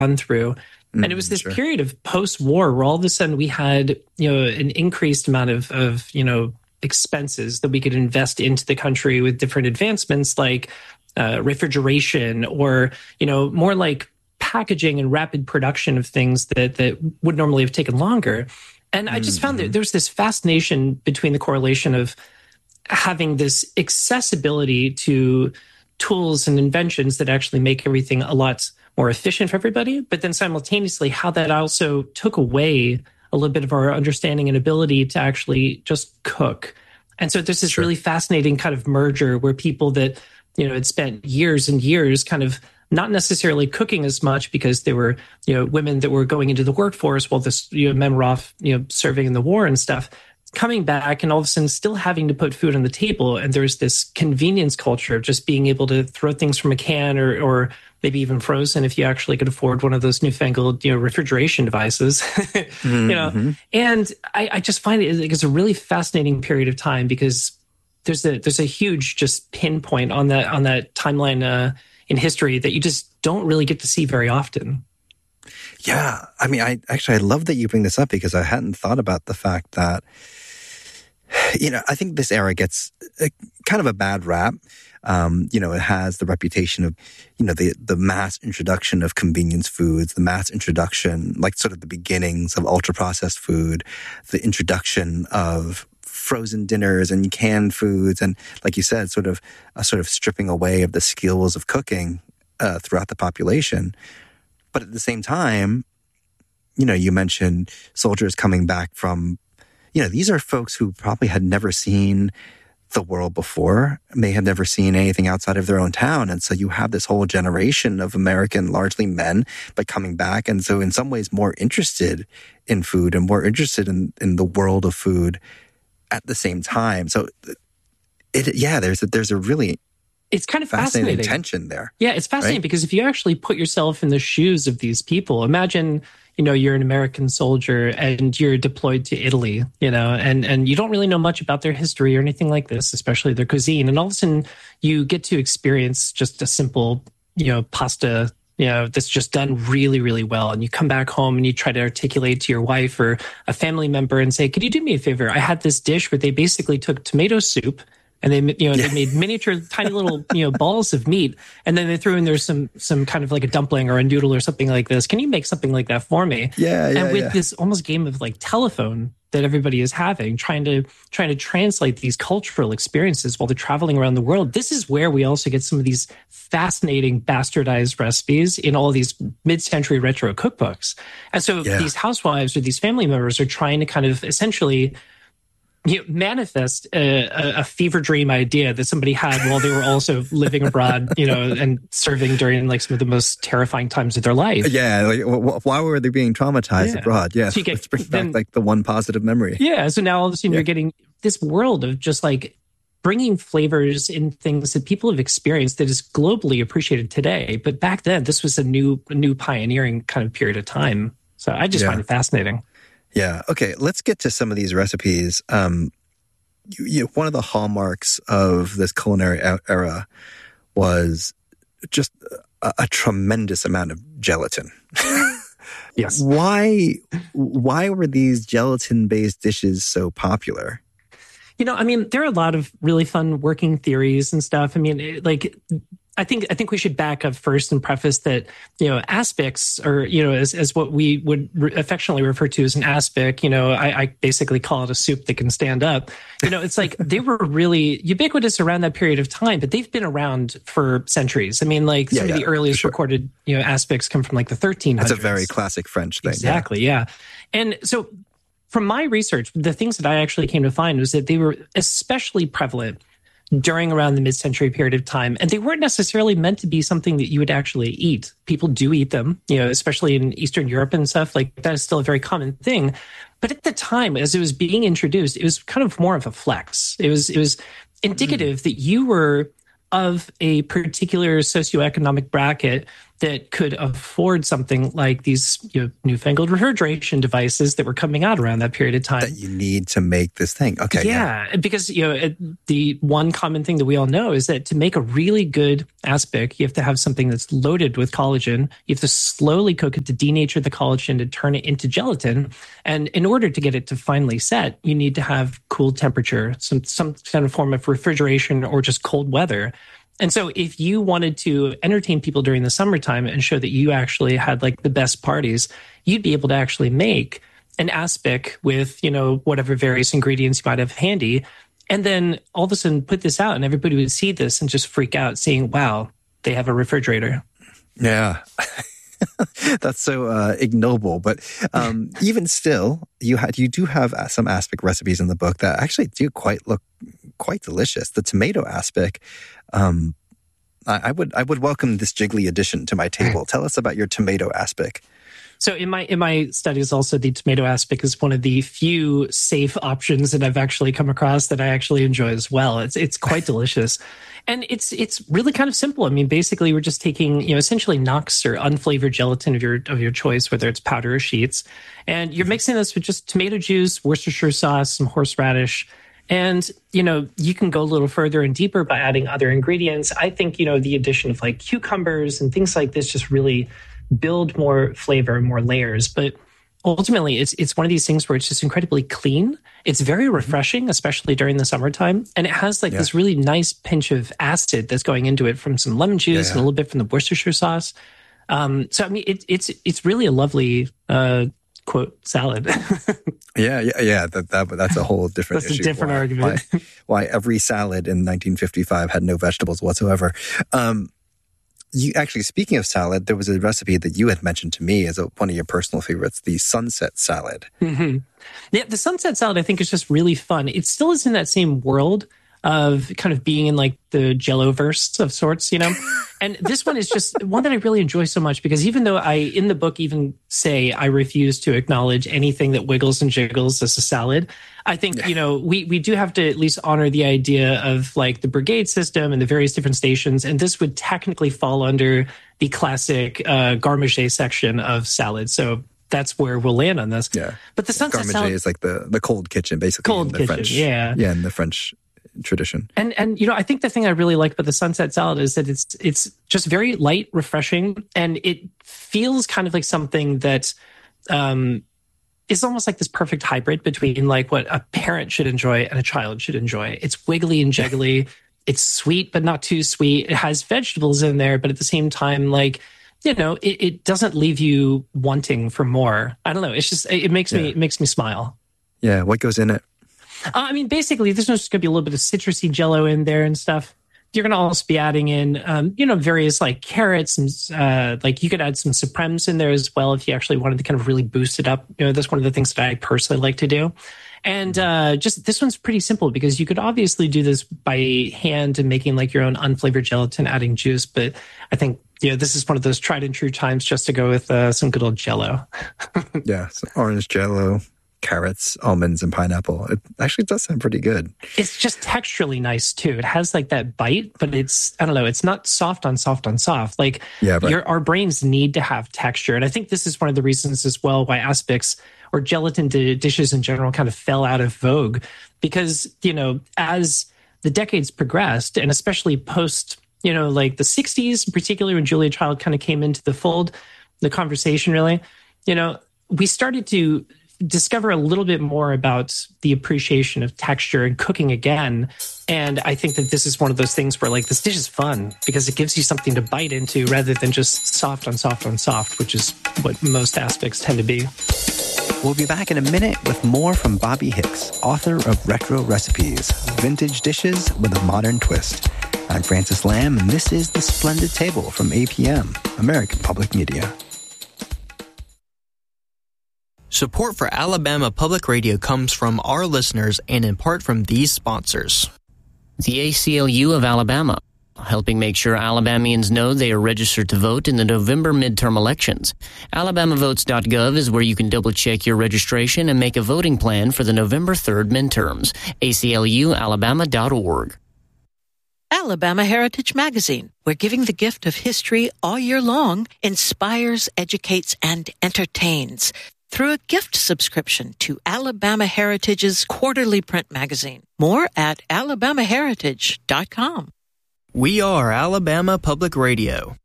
through. And it was this sure. period of post-war where all of a sudden we had, an increased amount of expenses that we could invest into the country with different advancements like refrigeration or, more like packaging and rapid production of things that would normally have taken longer. And I just found that there's this fascination between the correlation of having this accessibility to tools and inventions that actually make everything a lot more efficient for everybody, but then simultaneously how that also took away a little bit of our understanding and ability to actually just cook. And so there's this really fascinating kind of merger where people that, had spent years and years kind of not necessarily cooking as much because they were, women that were going into the workforce while this, men were off, serving in the war and stuff, coming back and all of a sudden still having to put food on the table. And there's this convenience culture of just being able to throw things from a can or maybe even frozen if you actually could afford one of those newfangled, refrigeration devices, And I just find it's a really fascinating period of time because there's a huge just pinpoint on that timeline in history that you just don't really get to see very often. Yeah. I mean, I love that you bring this up because I hadn't thought about the fact that, I think this era gets kind of a bad rap. It has the reputation of, the mass introduction of convenience foods, the mass introduction, like sort of the beginnings of ultra processed food, the introduction of frozen dinners and canned foods. And like you said, sort of stripping away of the skills of cooking throughout the population. But at the same time, you mentioned soldiers coming back from, these are folks who probably had never seen the world before, may have never seen anything outside of their own town. And so you have this whole generation of American, largely men, but coming back. And so in some ways more interested in food and more interested in the world of food at the same time. So there's a really it's kind of fascinating tension there. Yeah, it's fascinating, right? Because if you actually put yourself in the shoes of these people, imagine, you're an American soldier and you're deployed to Italy, and you don't really know much about their history or anything like this, especially their cuisine. And all of a sudden you get to experience just a simple, pasta, that's just done really, really well. And you come back home and you try to articulate to your wife or a family member and say, could you do me a favor? I had this dish where they basically took tomato soup and they made miniature tiny little, balls of meat. And then they threw in there some kind of like a dumpling or a noodle or something like this. Can you make something like that for me? And with this almost game of like telephone that everybody is having, trying to translate these cultural experiences while they're traveling around the world. This is where we also get some of these fascinating bastardized recipes in all of these mid-century retro cookbooks. And so these housewives or these family members are trying to kind of essentially manifest a fever dream idea that somebody had while they were also living abroad, and serving during like some of the most terrifying times of their life. Yeah, like why were they being traumatized abroad? Yeah, so let's bring back like the one positive memory. Yeah, so now all of a sudden you're getting this world of just like bringing flavors in things that people have experienced that is globally appreciated today. But back then, this was a new pioneering kind of period of time. So I just find it fascinating. Yeah. Okay. Let's get to some of these recipes. One of the hallmarks of this culinary era was just a tremendous amount of gelatin. Yes. Why were these gelatin-based dishes so popular? There are a lot of really fun working theories and stuff. I think we should back up first and preface that, aspics are, as what we would affectionately refer to as an aspic, I basically call it a soup that can stand up. It's like they were really ubiquitous around that period of time, but they've been around for centuries. Some of the earliest recorded, aspics come from like the 1300s. It's a very classic French thing. Exactly. Yeah. And so from my research, the things that I actually came to find was that they were especially prevalent during around the mid-century period of time. And they weren't necessarily meant to be something that you would actually eat. People do eat them, especially in Eastern Europe and stuff. Like that is still a very common thing. But at the time, as it was being introduced, it was kind of more of a flex. It was indicative that you were of a particular socioeconomic bracket that could afford something like these newfangled refrigeration devices that were coming out around that period of time. That you need to make this thing. Okay. Yeah, because the one common thing that we all know is that to make a really good aspic, you have to have something that's loaded with collagen. You have to slowly cook it to denature the collagen to turn it into gelatin. And in order to get it to finally set, you need to have cool temperature, some kind of form of refrigeration or just cold weather. And so if you wanted to entertain people during the summertime and show that you actually had like the best parties, you'd be able to actually make an aspic with, whatever various ingredients you might have handy. And then all of a sudden put this out and everybody would see this and just freak out saying, wow, they have a refrigerator. Yeah. That's so ignoble. But even still, you do have some aspic recipes in the book that actually do look quite delicious. The tomato aspic, I would welcome this jiggly addition to my table. Tell us about your tomato aspic. So in my studies, also the tomato aspic is one of the few safe options that I've actually come across that I actually enjoy as well. It's quite delicious, and it's really kind of simple. I mean, basically, we're just taking essentially Knox or unflavored gelatin of your choice, whether it's powder or sheets, and you're mixing this with just tomato juice, Worcestershire sauce, some horseradish. And, you can go a little further and deeper by adding other ingredients. I think, the addition of like cucumbers and things like this just really build more flavor and more layers. But ultimately, it's one of these things where it's just incredibly clean. It's very refreshing, especially during the summertime. And it has like this really nice pinch of acid that's going into it from some lemon juice and a little bit from the Worcestershire sauce. So, I mean, it's really a lovely quote salad. Yeah. That's a whole different issue. That's a different argument. Why every salad in 1955 had no vegetables whatsoever. You actually, speaking of salad, there was a recipe that you had mentioned to me as one of your personal favorites, the sunset salad. Mm-hmm. Yeah, the sunset salad, I think, is just really fun. It still is in that same world of kind of being in like the Jello-verse of sorts, And this one is just one that I really enjoy so much because even though I, in the book, even say I refuse to acknowledge anything that wiggles and jiggles as a salad, I think, we do have to at least honor the idea of like the brigade system and the various different stations. And this would technically fall under the classic garde-manger section of salad. So that's where we'll land on this. Yeah. But the sunset garde-manger salad is like the cold kitchen, basically. Cold kitchen, French, yeah. Yeah, in the French tradition. And I think the thing I really like about the sunset salad is that it's just very light, refreshing, and it feels kind of like something that is almost like this perfect hybrid between like what a parent should enjoy and a child should enjoy. It's wiggly and jiggly. It's sweet, but not too sweet. It has vegetables in there, but at the same time, like, it doesn't leave you wanting for more. I don't know. It's just, it makes me smile. Yeah. What goes in it? I mean, basically, there's just going to be a little bit of citrusy Jello in there and stuff. You're going to also be adding in, various like carrots and like you could add some Supremes in there as well if you actually wanted to kind of really boost it up. That's one of the things that I personally like to do. And just this one's pretty simple because you could obviously do this by hand and making like your own unflavored gelatin, adding juice. But I think, this is one of those tried and true times just to go with some good old Jello. Yeah, some orange Jello. Carrots, almonds, and pineapple. It actually does sound pretty good. It's just texturally nice too. It has like that bite, but it's not soft on soft on soft. Like our brains need to have texture. And I think this is one of the reasons as well why aspics or gelatin dishes in general kind of fell out of vogue. Because, as the decades progressed, and especially post, like the 60s, particularly when Julia Child kind of came into the fold, the conversation really, we started to discover a little bit more about the appreciation of texture and cooking again. And I think that this is one of those things where like this dish is fun because it gives you something to bite into rather than just soft on soft on soft, which is what most aspics tend to be. We'll be back in a minute with more from Bobby Hicks, author of Retro Recipes, Vintage Dishes with a Modern Twist. I'm Francis Lamb, and this is The Splendid Table from APM, American Public Media. Support for Alabama Public Radio comes from our listeners and in part from these sponsors. The ACLU of Alabama, helping make sure Alabamians know they are registered to vote in the November midterm elections. AlabamaVotes.gov is where you can double-check your registration and make a voting plan for the November 3rd midterms. ACLUalabama.org. Alabama Heritage Magazine, where giving the gift of history all year long inspires, educates, and entertains through a gift subscription to Alabama Heritage's quarterly print magazine. More at alabamaheritage.com. We are Alabama Public Radio.